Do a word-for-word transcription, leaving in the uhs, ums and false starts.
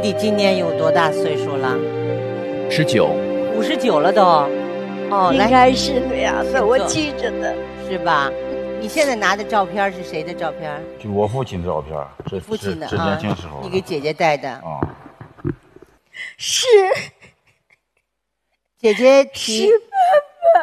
弟今年有多大岁数了？ 十九。 五十九了都。哦， 应来， 该是那样的，我记着的。 是吧？你现在拿的照片是谁的照片？ 就我父亲的照片，这父亲的是啊， 年轻时候的。 你给姐姐带的。 啊， 是姐姐提是